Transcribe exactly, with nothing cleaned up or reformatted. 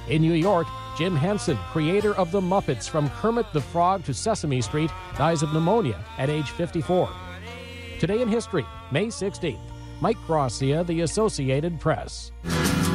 In New York, Jim Henson, creator of the Muppets from Kermit the Frog to Sesame Street, dies of pneumonia at age fifty-four. Today in history, May sixteenth. Mike Gracia, The Associated Press.